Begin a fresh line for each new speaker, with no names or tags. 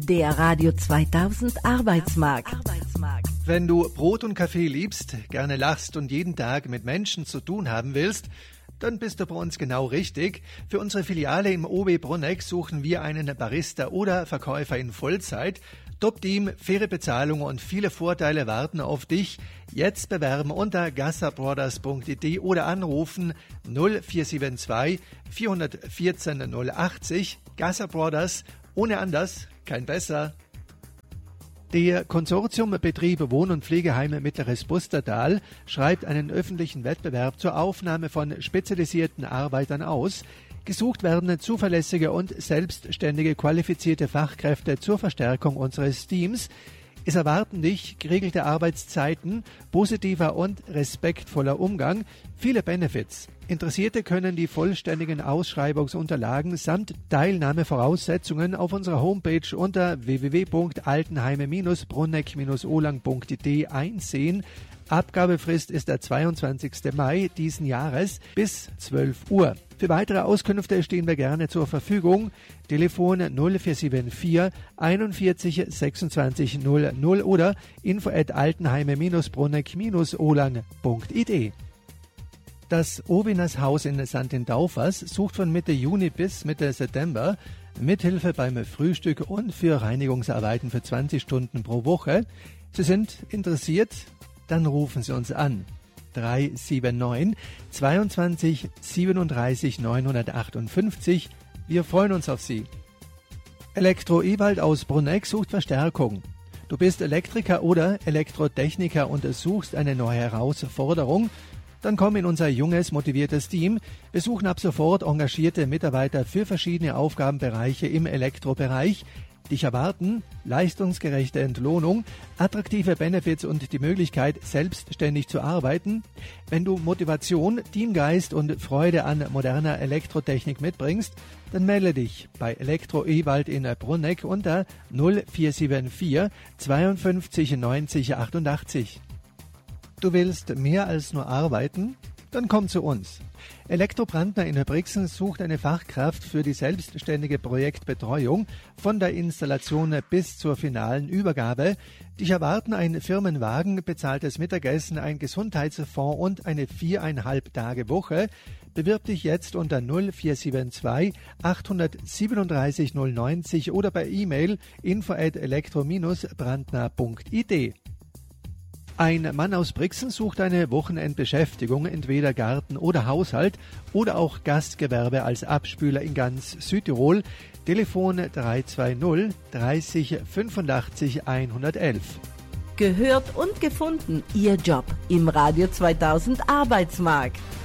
Der Radio 2000 Arbeitsmarkt.
Wenn du Brot und Kaffee liebst, gerne lachst und jeden Tag mit Menschen zu tun haben willst, dann bist du bei uns genau richtig. Für unsere Filiale im OB Bruneck suchen wir einen Barista oder Verkäufer in Vollzeit. Top-Team, faire Bezahlung und viele Vorteile warten auf dich. Jetzt bewerben unter gassabrothers.de oder anrufen 0472 414 080. Gasser Brothers, ohne anders, kein besser. Der Konsortiumbetrieb Wohn- und Pflegeheime Mittleres Bustertal schreibt einen öffentlichen Wettbewerb zur Aufnahme von spezialisierten Arbeitern aus. Gesucht werden zuverlässige und selbstständige qualifizierte Fachkräfte zur Verstärkung unseres Teams. Es erwarten dich geregelte Arbeitszeiten, positiver und respektvoller Umgang, viele Benefits. Interessierte können die vollständigen Ausschreibungsunterlagen samt Teilnahmevoraussetzungen auf unserer Homepage unter www.altenheime-bruneck-olang.de einsehen. Abgabefrist ist der 22. Mai diesen Jahres bis 12 Uhr. Für weitere Auskünfte stehen wir gerne zur Verfügung. Telefon 0474 41 26 00 oder info@altenheime-bruneck-olang.de. Das Oviners Haus in St. Daufers sucht von Mitte Juni bis Mitte September Mithilfe beim Frühstück und für Reinigungsarbeiten für 20 Stunden pro Woche. Sie sind interessiert? Dann rufen Sie uns an. 379 22 37 958. Wir freuen uns auf Sie. Elektro Ewald aus Bruneck sucht Verstärkung. Du bist Elektriker oder Elektrotechniker und suchst eine neue Herausforderung? Dann komm in unser junges, motiviertes Team. Wir suchen ab sofort engagierte Mitarbeiter für verschiedene Aufgabenbereiche im Elektrobereich. Dich erwarten leistungsgerechte Entlohnung, attraktive Benefits und die Möglichkeit, selbstständig zu arbeiten. Wenn du Motivation, Teamgeist und Freude an moderner Elektrotechnik mitbringst, dann melde dich bei Elektro Ewald in Bruneck unter 0474 52 90 88. Du willst mehr als nur arbeiten? Dann komm zu uns. Elektro Brandner in Brixen sucht eine Fachkraft für die selbstständige Projektbetreuung von der Installation bis zur finalen Übergabe. Dich erwarten ein Firmenwagen, bezahltes Mittagessen, ein Gesundheitsfonds und eine 4,5-Tage-Woche. Bewirb dich jetzt unter 0472 837 090 oder per E-Mail info@elektro-brandner.it. Ein Mann aus Brixen sucht eine Wochenendbeschäftigung, entweder Garten oder Haushalt oder auch Gastgewerbe als Abspüler in ganz Südtirol. Telefon 320 30 85 111.
Gehört und gefunden, Ihr Job im Radio 2000 Arbeitsmarkt.